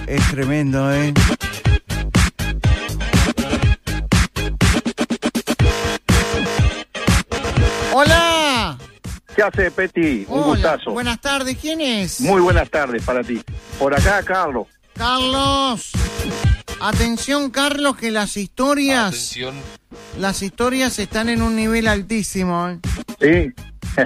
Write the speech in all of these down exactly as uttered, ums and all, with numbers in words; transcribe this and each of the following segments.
Es tremendo, ¿eh? ¡Hola! ¿Qué hace, Peti? Un Hola, gustazo. Buenas tardes, ¿quién es? Muy buenas tardes para ti. Por acá, Carlos. Carlos. Atención, Carlos, que las historias... Atención. Las historias están en un nivel altísimo, ¿eh? Sí.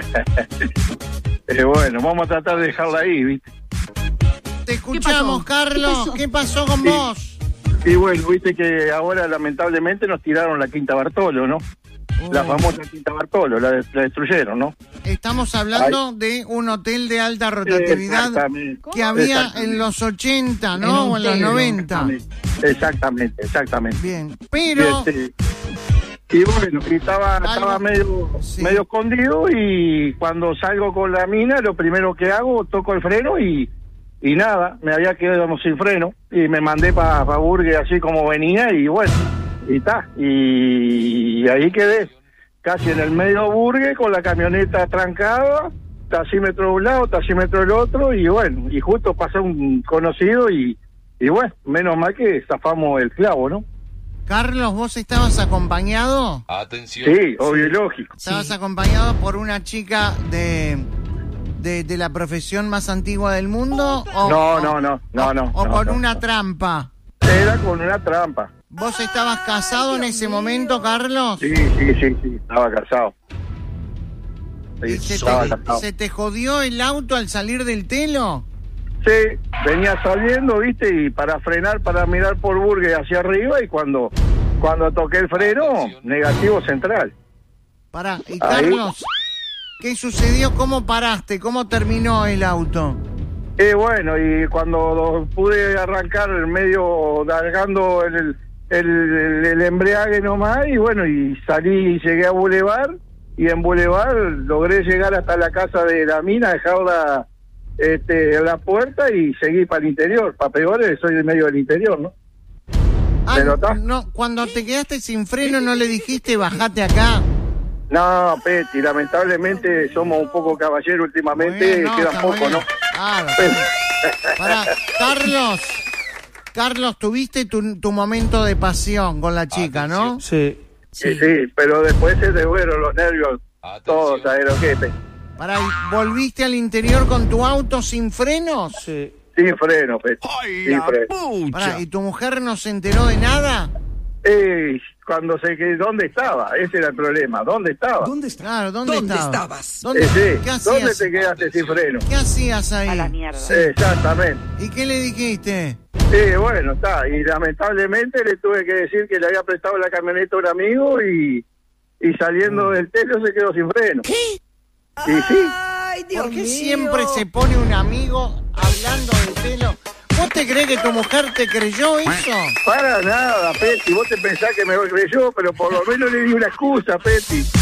eh, bueno, vamos a tratar de dejarla ahí, ¿viste? Te escuchamos, Carlos. ¿Qué pasó, ¿Qué pasó con Sí. vos? Y bueno, viste que ahora lamentablemente nos tiraron la Quinta Bartolo, ¿no? La Uy. famosa Quinta Bartolo, la, la destruyeron, ¿no? Estamos hablando Ay. de un hotel de alta rotatividad Exactamente. que había Exactamente. en los ochenta, ¿no? O en los noventa. Exactamente, exactamente. Bien, pero... Y, este, y bueno, y estaba, Algo- estaba medio, Sí. medio escondido y cuando salgo con la mina, lo primero que hago, toco el freno y, y nada, me había quedado sin freno y me mandé para pa Burgue así como venía y bueno, y está, y, y ahí quedé, casi en el medio Burgue con la camioneta trancada, taxímetro de un lado, taxímetro del otro y bueno, y justo pasó un conocido y, y bueno, menos mal que zafamos el clavo, ¿no? Carlos, ¿vos estabas acompañado? Atención. Sí, obvio y lógico. Estabas acompañado por una chica de, de, de la profesión más antigua del mundo. O, No, no, no, no, no. O no, con no, una no. trampa. Era con una trampa. ¿Vos estabas casado en ese momento, Carlos? Sí, sí, sí, sí, estaba casado. Sí, ¿Y se estaba te, casado. se te jodió el auto al salir del telo? Sí, venía saliendo, viste, y para frenar, para mirar por Burgue hacia arriba y cuando cuando toqué el freno, Atención. negativo central. Pará, y Ahí. Carlos, ¿qué sucedió? ¿Cómo paraste? ¿Cómo terminó el auto? Eh, bueno, y cuando pude arrancar el medio, largando el, el, el, el embriague nomás, y bueno, y salí y llegué a Boulevard, y en Boulevard logré llegar hasta la casa de la mina, dejarla este, en la puerta y seguí para el interior. Para peores, soy del medio del interior, ¿no? Ah, ¿Me notás? no, cuando te quedaste sin freno no le dijiste bajate acá. No, Peti, lamentablemente somos un poco caballeros últimamente, Bueno, queda está poco, muy ¿no? bien. Claro. Pero- Pará, Carlos, Carlos, tuviste tu, tu momento de pasión con la chica, ¿no? Sí. Sí, sí, pero después se te fueron los nervios, Atención. todos, ¿sabes lo que es? Pará, ¿y volviste al interior con tu auto sin frenos? Sí. Sin freno, Peti, sin freno. Pará, ¿y tu mujer no se enteró de nada? Eh, cuando se que ¿dónde estaba? Ese era el problema, ¿dónde estaba? ¿Dónde está? Claro, ¿dónde, ¿Dónde estabas? estabas? ¿Dónde, Eh, sí, ¿Qué ¿dónde hacías? te quedaste sin freno? ¿Qué hacías ahí? A la mierda. Sí. Exactamente. ¿Y qué le dijiste? Sí, bueno, está, y lamentablemente le tuve que decir que le había prestado la camioneta a un amigo y, y saliendo del telo se quedó sin freno. ¿Qué? Y sí, Ay, Dios ¿Por qué mío. siempre se pone un amigo hablando de pelo? ¿Vos te crees que tu mujer te creyó eso? para nada, Peti, vos te pensás que me creyó, pero por lo menos le di una excusa, Peti.